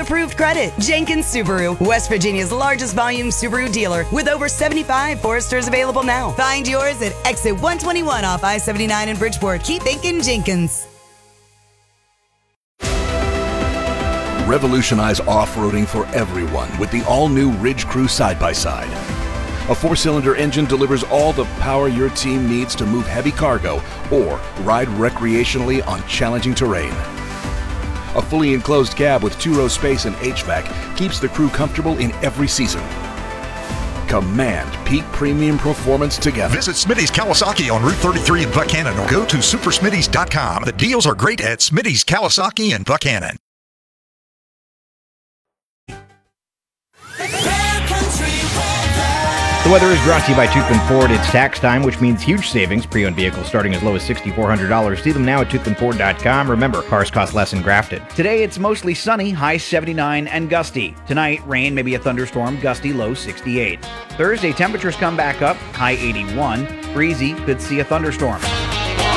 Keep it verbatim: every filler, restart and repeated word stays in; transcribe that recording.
approved credit. Jenkins Subaru, West Virginia's largest volume Subaru dealer with over seventy-five Foresters available now. Find yours at exit one twenty-one off I seventy-nine in Bridgeport. Keep thinking Jenkins. Revolutionize off-roading for everyone with the all-new Ridge Crew side-by-side. A four-cylinder engine delivers all the power your team needs to move heavy cargo or ride recreationally on challenging terrain. A fully enclosed cab with two-row space and H V A C keeps the crew comfortable in every season. Command peak premium performance together. Visit Smitty's Kawasaki on Route thirty-three in Buchanan or go to super smitty's dot com. The deals are great at Smitty's Kawasaki in Buchanan. The weather is brought to you by Toothman Ford. It's tax time, which means huge savings. Pre-owned vehicles starting as low as six thousand four hundred dollars. See them now at toothman ford dot com. Remember, cars cost less than grafted. Today, it's mostly sunny, high seventy-nine and gusty. Tonight, rain, maybe a thunderstorm, gusty, low sixty-eight. Thursday, temperatures come back up, high eighty-one. Breezy, could see a thunderstorm.